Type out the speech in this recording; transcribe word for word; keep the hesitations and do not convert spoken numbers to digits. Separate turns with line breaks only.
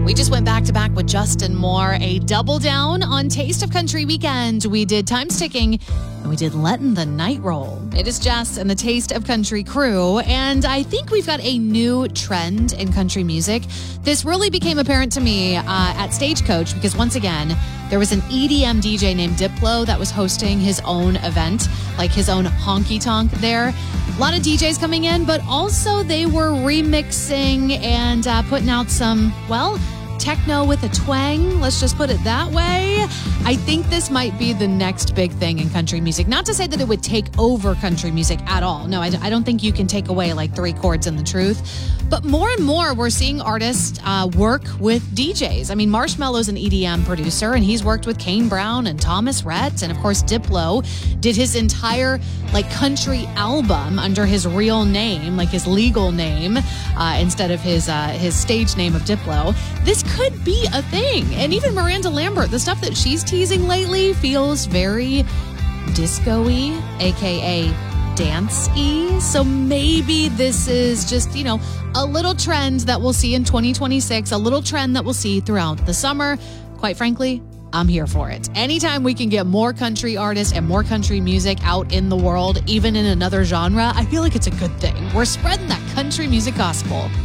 We just went back to back with Justin Moore, a double down on Taste of Country weekend. We did Time's Ticking and we did Letting the Night Roll. It is Jess and the Taste of Country crew, and I think we've got a new trend in country music. This really became apparent to me uh, at Stagecoach because once again, there was an E D M D J named Diplo that was hosting his own event, like his own honky tonk there. A lot of D Js coming in, but also they were remixing and uh, putting out some, well, techno with a twang. Let's just put it that way. I think this might be the next big thing in country music. Not to say that it would take over country music at all. No, I, I don't think you can take away like three chords and the truth. But more and more, we're seeing artists uh, work with D Js. I mean, Marshmello's an E D M producer, and he's worked with Kane Brown and Thomas Rhett. And of course, Diplo did his entire like country album under his real name, like his legal name, uh, instead of his uh, his stage name of Diplo. This could be a thing. And even Miranda Lambert, the stuff that she's teasing lately feels very disco-y, aka dance-y. So maybe this is just, you know, a little trend that we'll see in twenty twenty-six, a little trend that we'll see throughout the summer. Quite frankly, I'm here for it. Anytime we can get more country artists and more country music out in the world, even in another genre, I feel like it's a good thing. We're spreading that country music gospel.